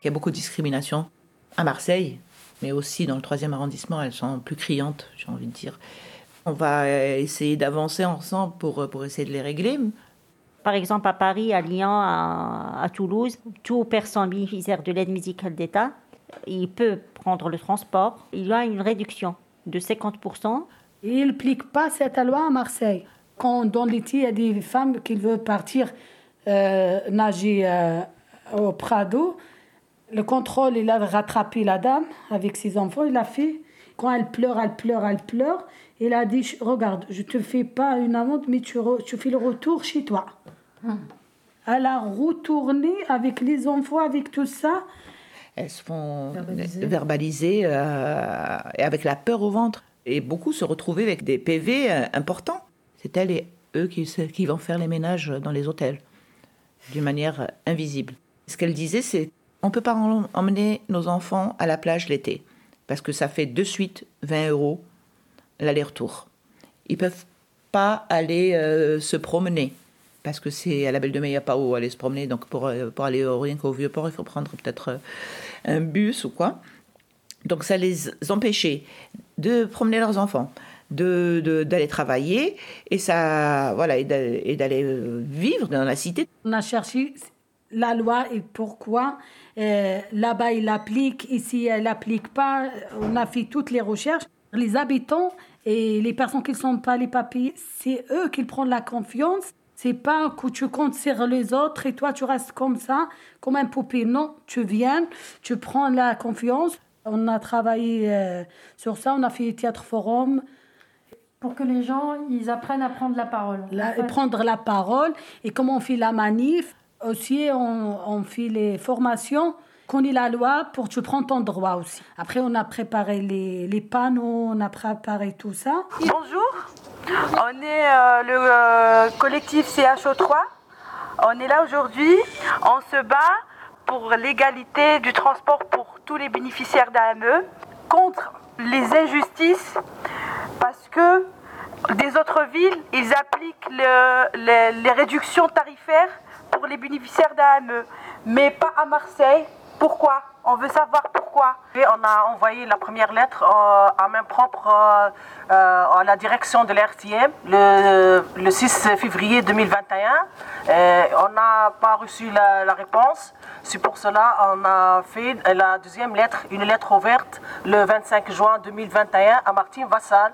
Il y a beaucoup de discrimination à Marseille, mais aussi dans le 3e arrondissement, elles sont plus criantes, j'ai envie de dire. On va essayer d'avancer ensemble pour essayer de les régler. Par exemple, à Paris, à Lyon, à Toulouse, tout personne bénéficiaire de l'aide médicale d'État, il peut prendre le transport. Il y a une réduction de 50%. Il n'applique pas cette loi à Marseille. Quand dans l'été, il y a des femmes qui veulent partir nager au Prado, le contrôle, il a rattrapé la dame avec ses enfants, il a fait. Quand elle pleure, il a dit, regarde, je ne te fais pas une amende, mais tu fais le retour chez toi. Elle a retourné avec les enfants, avec tout ça. Elles se font verbaliser et avec la peur au ventre. Et beaucoup se retrouvaient avec des PV importants. C'est elles et eux qui vont faire les ménages dans les hôtels, d'une manière invisible. Ce qu'elle disait, c'est on ne peut pas emmener nos enfants à la plage l'été, parce que ça fait de suite 20 € l'aller-retour. Ils ne peuvent pas aller se promener, parce que c'est à la Belle de Mai, il n'y a pas où aller se promener. Donc pour aller rien qu'au Vieux-Port, il faut prendre peut-être un bus ou quoi. Donc ça les empêchait de promener leurs enfants, d'aller travailler et d'aller vivre dans la cité. On a cherché la loi et pourquoi là-bas il applique, ici elle n'applique pas. On a fait toutes les recherches. Les habitants et les personnes qui ne sont pas les papiers, c'est eux qui prennent la confiance. C'est pas que tu comptes sur les autres et toi tu restes comme ça, comme un poupée. Non, tu viens, tu prends la confiance. On a travaillé sur ça, on a fait théâtre forum. Pour que les gens, ils apprennent à prendre la parole. Prendre la parole. Et comme on fait la manif, aussi on fait les formations. Connais la loi pour tu prends ton droit aussi. Après, on a préparé les panneaux, on a préparé tout ça. Bonjour, on est le collectif CHO3. On est là aujourd'hui, on se bat pour l'égalité du transport pour tous les bénéficiaires d'AME, contre les injustices, parce que des autres villes, ils appliquent les réductions tarifaires pour les bénéficiaires d'AME, mais pas à Marseille. Pourquoi ? On veut savoir pourquoi. Et on a envoyé la première lettre à main propre à la direction de l'RTM le 6 février 2021. On n'a pas reçu la réponse. C'est pour cela qu'on a fait la deuxième lettre, une lettre ouverte, le 25 juin 2021 à Martine Vassal.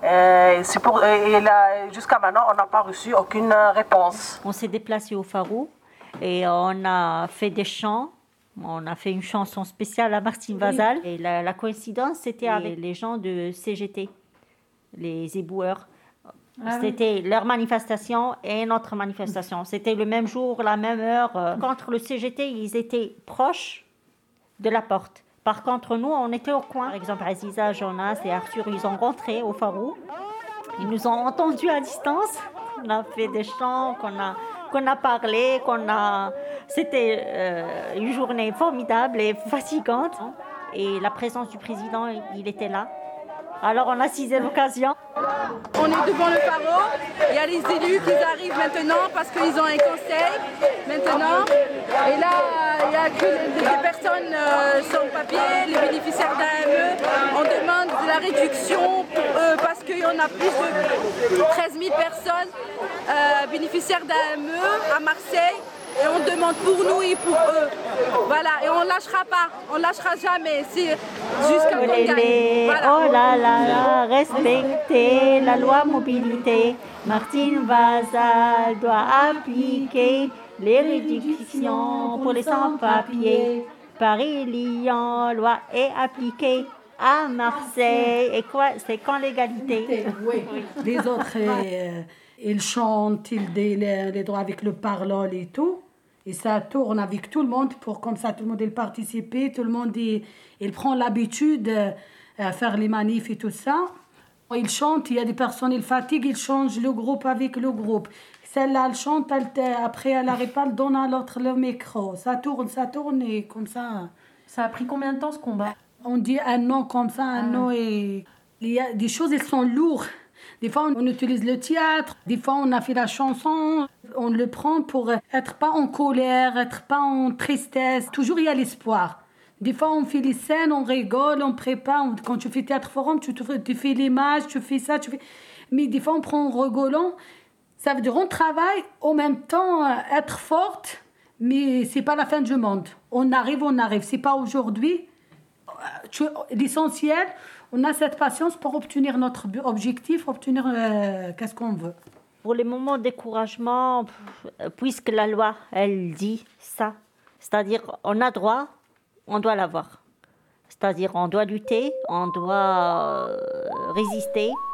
Jusqu'à maintenant, on n'a pas reçu aucune réponse. On s'est déplacé au Pharaon et on a fait des chants. On a fait une chanson spéciale à Martine Vassal. Et la coïncidence, c'était avec les gens de CGT, les éboueurs. C'était leur manifestation et notre manifestation. C'était le même jour, la même heure. Contre le CGT, ils étaient proches de la porte. Par contre, nous, on était au coin. Par exemple, Aziza, Jonas et Arthur, ils ont rentré au Pharaon. Ils nous ont entendus à distance. On a fait des chants, qu'on a parlé, C'était une journée formidable et fatigante. Et la présence du président, il était là. Alors on a saisi l'occasion. On est devant le Pharaon. Il y a les élus qui arrivent maintenant parce qu'ils ont un conseil maintenant. Et là, il y a que des personnes sans papier, les bénéficiaires d'AME. On demande de la réduction pour eux parce qu'il y en a plus de 13 000 personnes bénéficiaires d'AME à Marseille. Et on demande pour nous et pour eux. Voilà, et on ne lâchera pas, on ne lâchera jamais. C'est jusqu'à qu'on gagne. Voilà. Oh là là là, respecter la loi mobilité. Martine Vassal doit appliquer les réductions pour les sans-papiers. Paris-Lyon, loi est appliquée à Marseille. Et quoi, c'est quand l'égalité. Oui. Les autres, ils chantent, ils disent les droits avec le parole et tout. Et ça tourne avec tout le monde pour comme ça tout le monde il participe, tout le monde il prend l'habitude à faire les manifs et tout ça. Ils chantent, il y a des personnes ils fatiguent, ils changent le groupe avec le groupe. Celle-là elle chante, après elle n'arrive pas, elle donne à l'autre le micro. Ça tourne et comme ça. Ça a pris combien de temps ce combat ? On dit un an comme ça, un an et il y a des choses elles sont lourdes. Des fois, on utilise le théâtre. Des fois, on a fait la chanson. On le prend pour être pas en colère, être pas en tristesse. Toujours, il y a l'espoir. Des fois, on fait les scènes, on rigole, on prépare. Quand tu fais théâtre forum, tu fais l'image, tu fais ça, Mais des fois, on prend en rigolant. Ça veut dire on travaille, en même temps, être forte, mais c'est pas la fin du monde. On arrive. C'est pas aujourd'hui. L'essentiel, on a cette patience pour obtenir notre objectif, obtenir qu'est-ce qu'on veut. Pour les moments de découragement, puisque la loi, elle dit ça, c'est-à-dire on a droit, on doit l'avoir. C'est-à-dire on doit lutter, on doit résister.